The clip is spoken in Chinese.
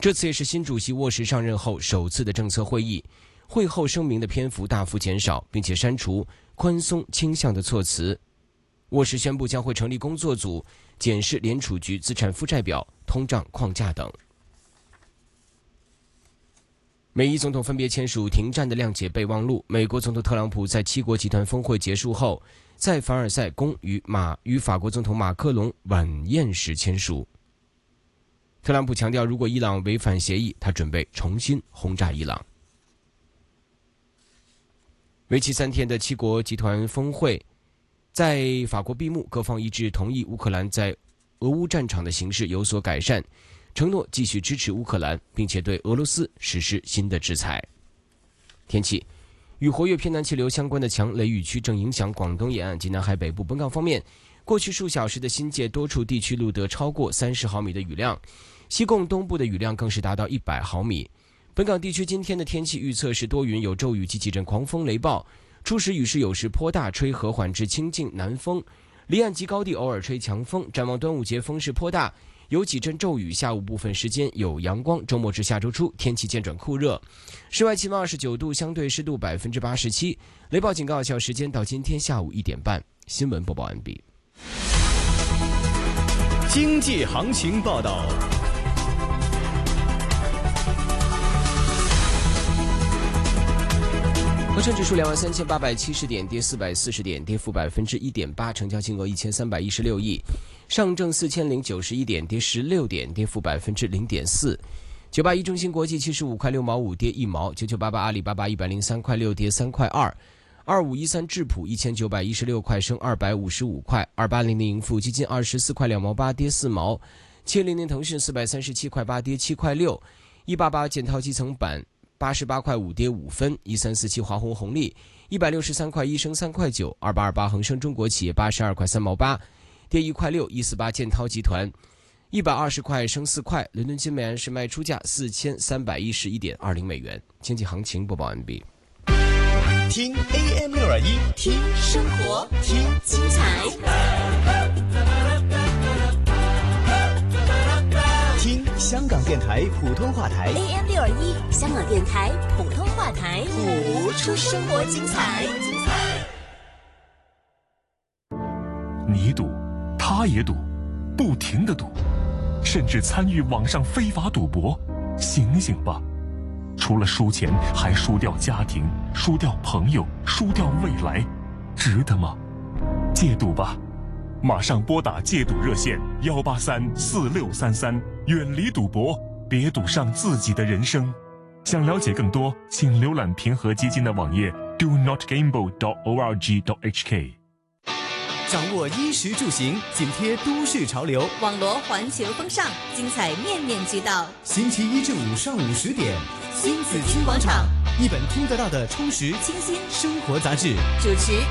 这次也是新主席沃什上任后首次的政策会议。会后声明的篇幅大幅减少，并且删除宽松倾向的措辞。沃什宣布将会成立工作组，检视联储局资产负债表、通胀框架等。美伊总统分别签署停战的谅解备忘录。美国总统特朗普在七国集团峰会结束后，在凡尔赛宫与法国总统马克龙晚宴时签署。特朗普强调，如果伊朗违反协议，他准备重新轰炸伊朗。为期3天的七国集团峰会在法国闭幕，各方一致同意乌克兰在俄乌战场的形势有所改善，承诺继续支持乌克兰，并且对俄罗斯实施新的制裁。天气，与活跃偏南气流相关的强雷雨区正影响广东沿岸及南海北部。本港方面，过去数小时的新界多处地区录得超过30毫米的雨量，西贡东部的雨量更是达到100毫米。本港地区今天的天气预测是多云有骤雨及几阵狂风雷暴，初时雨势有时颇大，吹和缓至清劲南风，离岸及高地偶尔吹强风。展望端午节风势颇大，有几阵骤雨，下午部分时间有阳光。周末至下周初天气渐转酷热，室外气温29度，相对湿度87%。雷暴警告有效时间到今天下午1点半。新闻播报完毕。 经济行情报道。 恒生指数23870点，跌440点，跌幅1.8%，成交金额1316亿。上证4091点，跌16点，跌幅0.4%。981中芯国际75块6毛5，跌1毛。9988阿里巴巴103块6，跌3块2。2513智普1916块，升255块。2800盈富基金24块2毛8，跌4毛。700腾讯437块8，跌7块6。188建滔基层板88块5，跌5分。1347华虹红利163块1，升3块9。2828恒生中国企业82块3毛8，跌1块6。148建滔集团120块升4块。伦敦金美元是卖出价4311.20美元。经济行情播报完毕。 听 AM621， 听生活，听精彩， 听香港电台普通话台 AM621， 香港电台普通话台，谱出生活精彩。 你赌，他也赌，不停地赌，甚至参与网上非法赌博。醒醒吧！除了输钱，还输掉家庭，输掉朋友，输掉未来，值得吗？戒赌吧！马上拨打戒赌热线1834633，远离赌博，别赌上自己的人生。想了解更多，请浏览平和基金的网页 donotgamble.org.hk。 掌握衣食住行，紧贴都市潮流， 网罗环球风尚，精彩面面俱到。 星期1至5上午10点， 新紫金广场， 一本听得到的充实清新生活杂志， 主持